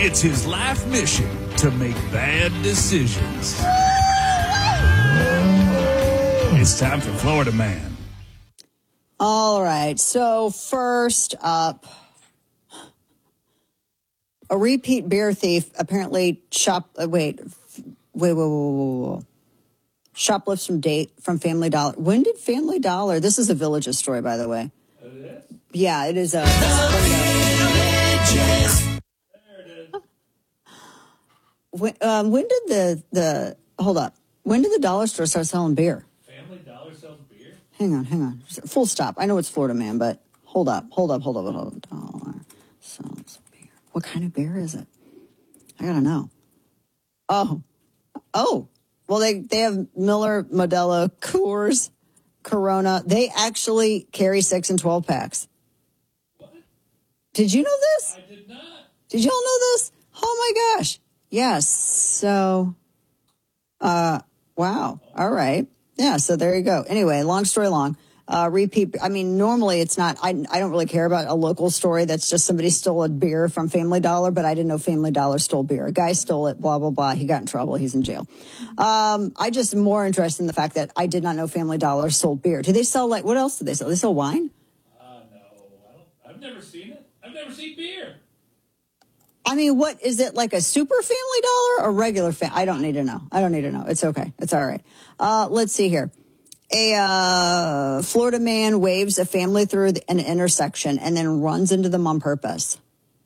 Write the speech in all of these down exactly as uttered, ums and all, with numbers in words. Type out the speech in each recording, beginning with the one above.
It's his life mission to make bad decisions. It's time for Florida Man. All right. So first up, a repeat beer thief apparently shop. Uh, wait, wait, wait, wait, wait, wait. Shoplifts from date from Family Dollar. When did Family Dollar? This is a Villages story, by the way. Oh, it is? Yeah, it is a. The Villages. There it is. When, um, when did the the hold up? When did the dollar store start selling beer? Family Dollar sells beer? Hang on, hang on. Full stop. I know it's Florida Man, but hold up, hold up, hold up, hold up. Dollar sells beer. What kind of beer is it? I gotta know. Oh, oh. Well, they they have Miller, Modelo, Coors, Corona. They actually carry six and twelve packs. What? Did you know this? I did not. Did y'all know this? Oh my gosh. Yes. So, uh, wow. All right. Yeah. So there you go. Anyway, long story long. Uh, repeat. I mean, normally it's not, I, I don't really care about a local story that's just somebody stole a beer from Family Dollar, but I didn't know Family Dollar stole beer. A guy stole it, blah, blah, blah. He got in trouble. He's in jail. Um, I just am more interested in the fact that I did not know Family Dollar sold beer. Do they sell, like, what else do they sell? They sell wine? Uh, no. I don't, I've never seen it. I've never seen beer. I mean, what is it, like a super Family Dollar or regular fam? I don't need to know. I don't need to know. It's okay. It's all right. Uh, let's see here. A uh, Florida man waves a family through an intersection and then runs into them on purpose.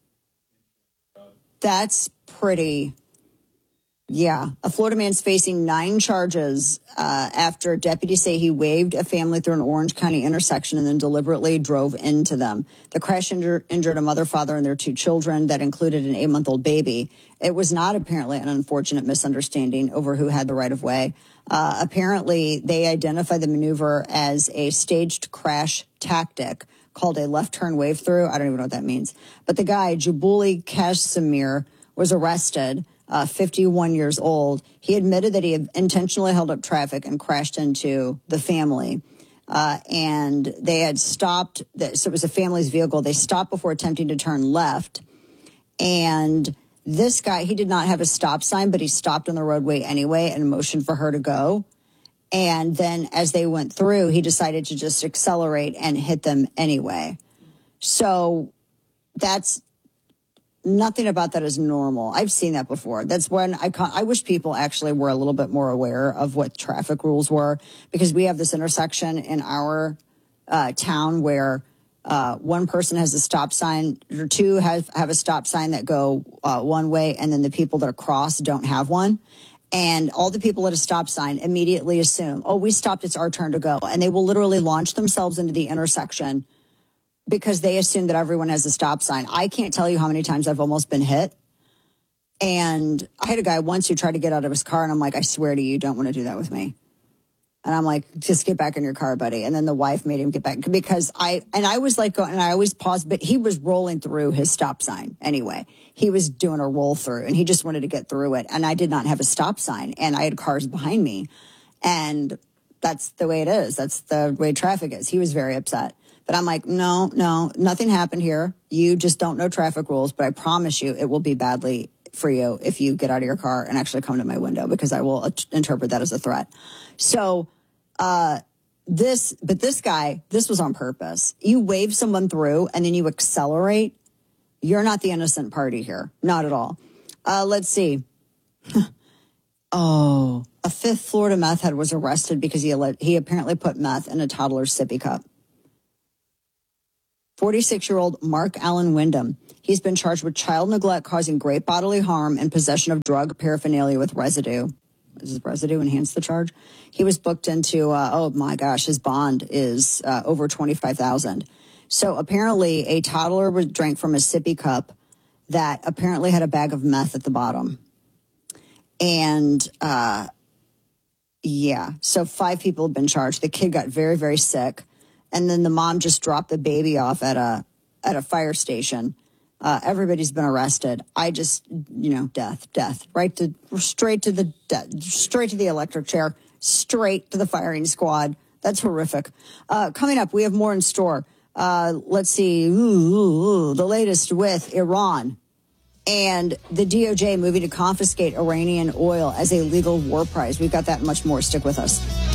That's pretty. Yeah. A Florida man's facing nine charges uh, after deputies say he waved a family through an Orange County intersection and then deliberately drove into them. The crash injur- injured a mother, father, and their two children that included an eight-month-old baby. It was not apparently an unfortunate misunderstanding over who had the right of way. Uh, apparently, they identified the maneuver as a staged crash tactic called a left turn wave through. I don't even know what that means. But the guy, Jabuli Kashmir, was arrested, uh, fifty-one years old. He admitted that he had intentionally held up traffic and crashed into the family. Uh, and they had stopped. So it was a family's vehicle. They stopped before attempting to turn left. And this guy, he did not have a stop sign, but he stopped on the roadway anyway and motioned for her to go. And then as they went through, he decided to just accelerate and hit them anyway. So that's nothing about that is normal. I've seen that before. That's when I I wish people actually were a little bit more aware of what traffic rules were, because we have this intersection in our uh, town where Uh, one person has a stop sign, or two have, have a stop sign that go uh, one way, and then the people that are cross don't have one. And all the people at a stop sign immediately assume, oh, we stopped, it's our turn to go. And they will literally launch themselves into the intersection because they assume that everyone has a stop sign. I can't tell you how many times I've almost been hit. And I had a guy once who tried to get out of his car, and I'm like, I swear to you, don't want to do that with me. And I'm like, just get back in your car, buddy. And then the wife made him get back because I, and I was like, and I always paused, but he was rolling through his stop sign anyway. He was doing a roll through and he just wanted to get through it. And I did not have a stop sign and I had cars behind me. And that's the way it is. That's the way traffic is. He was very upset. But I'm like, no, no, nothing happened here. You just don't know traffic rules, but I promise you it will be badly for you if you get out of your car and actually come to my window, because I will uh, interpret that as a threat. So, uh, this, but this guy, this was on purpose. You wave someone through and then you accelerate. You're not the innocent party here. Not at all. Uh, let's see. Oh, a fifth Florida meth head was arrested because he, he apparently put meth in a toddler's sippy cup. forty-six-year-old Mark Allen Wyndham. He's been charged with child neglect causing great bodily harm and possession of drug paraphernalia with residue. Does residue enhance the charge? He was booked into, uh, oh my gosh, his bond is uh, over twenty-five thousand dollars. So apparently a toddler was drank from a sippy cup that apparently had a bag of meth at the bottom. And, uh, yeah, so five people have been charged. The kid got very, very sick. And then the mom just dropped the baby off at a at a fire station. Uh, everybody's been arrested. I just, you know, death, death, right to straight to the de- straight to the electric chair, straight to the firing squad. That's horrific. Uh, coming up, we have more in store. Uh, let's see, ooh, ooh, ooh, the latest with Iran. and the D O J moving to confiscate Iranian oil as a legal war prize. We've got that and much more. Stick with us.